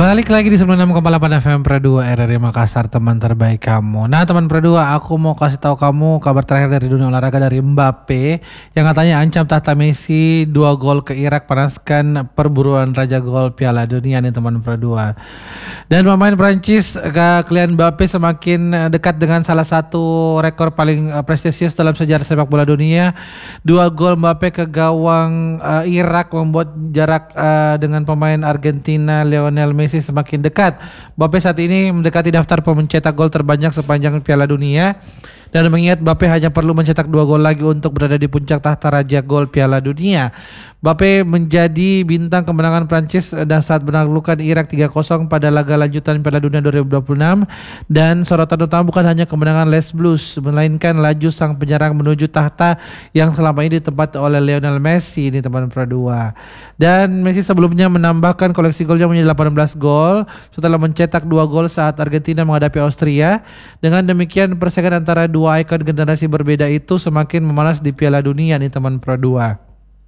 Balik lagi di 96,8 FM Pro 2 RRI Makassar, teman terbaik kamu. Nah teman Pro 2, aku mau kasih tahu kamu kabar terakhir dari dunia olahraga dari Mbappe yang katanya ancam tahta Messi 2 gol ke Irak, panaskan perburuan raja gol Piala Dunia nih teman Pro 2. Dan pemain Prancis Kylian Mbappe semakin dekat dengan salah satu rekor paling prestisius dalam sejarah sepak bola dunia. 2 gol Mbappe ke gawang Irak membuat jarak dengan pemain Argentina Lionel Messi semakin dekat. Mbappe saat ini mendekati daftar pemencetak gol terbanyak sepanjang Piala Dunia. Dan mengingat Mbappe hanya perlu mencetak 2 gol lagi untuk berada di puncak tahta raja gol Piala Dunia. Mbappe menjadi bintang kemenangan Prancis dan saat menaklukkan Irak 3-0 pada laga lanjutan Piala Dunia 2026. Dan sorotan utama bukan hanya kemenangan Les Blues, melainkan laju sang penyerang menuju tahta yang selama ini ditempati oleh Lionel Messi ini teman Pro 2. Dan Messi sebelumnya menambahkan koleksi golnya menjadi 18 gol setelah mencetak 2 gol saat Argentina menghadapi Austria. Dengan demikian persaingan antara dua ikon generasi berbeda itu semakin memanas di Piala Dunia nih teman Pro 2.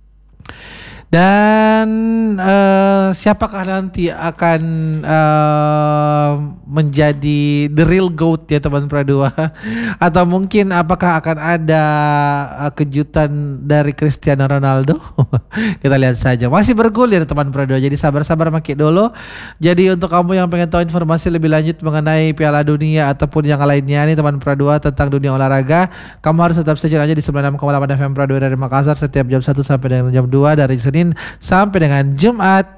Dan siapakah nanti akan menjadi the real GOAT ya teman Pro 2? Atau mungkin apakah akan ada kejutan dari Cristiano Ronaldo? Kita lihat saja. Masih bergulir teman Pro 2, jadi sabar-sabar makin dulu. Jadi untuk kamu yang pengen tahu informasi lebih lanjut mengenai Piala Dunia ataupun yang lainnya nih teman Pro 2 tentang dunia olahraga, kamu harus tetap stay tune aja di 96,8 FM Pro 2 dari Makassar setiap jam 1 sampai dengan jam 2 dari Senin sampai dengan Jumat.